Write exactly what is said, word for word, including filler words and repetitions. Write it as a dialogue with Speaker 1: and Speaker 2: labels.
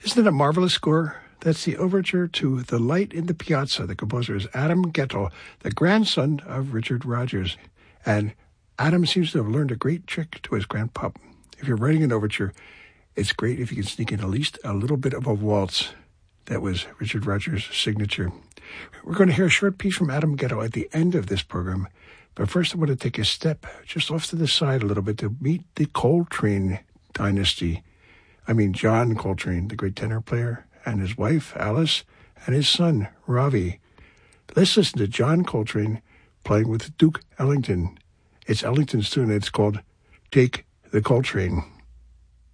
Speaker 1: Isn't it a marvelous score? That's the overture to The Light in the Piazza. The composer is Adam Guettel, the grandson of Richard Rodgers. And Adam seems to have learned a great trick to his grandpop. If you're writing an overture, it's great if you can sneak in at least a little bit of a waltz. That was Richard Rodgers' signature. We're going to hear a short piece from Adam Guettel at the end of this program. But first I want to take a step just off to the side a little bit to meet the Coltrane dynasty. I mean John Coltrane, the great tenor player, and his wife, Alice, and his son, Ravi. Let's listen to John Coltrane playing with Duke Ellington. It's Ellington's tune. It's called Take the Coltrane.